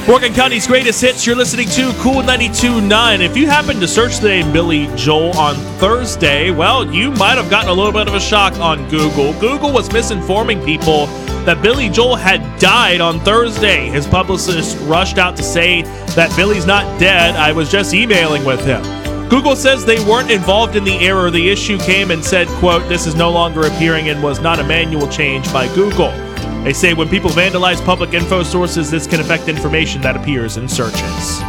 Morgan County's greatest hits, you're listening to Cool 92.9. If you happen to search the name Billy Joel on Thursday, well, you might have gotten a little bit of a shock on Google. Google was misinforming people that Billy Joel had died on Thursday. His publicist rushed out to say that Billy's not dead. I was just emailing with him. Google says they weren't involved in the error. The issue came and said, quote, "This is no longer appearing and was not a manual change by Google." They say when people vandalize public info sources, this can affect information that appears in searches.